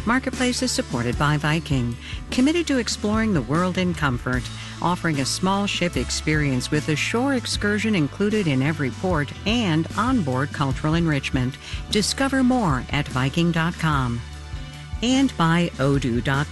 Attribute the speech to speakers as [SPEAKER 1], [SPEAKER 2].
[SPEAKER 1] Marketplace is supported by Viking, committed to exploring the world in comfort, offering a small ship experience with a shore excursion included in every port and onboard cultural enrichment. Discover more at Viking.com. And by Odoo.com.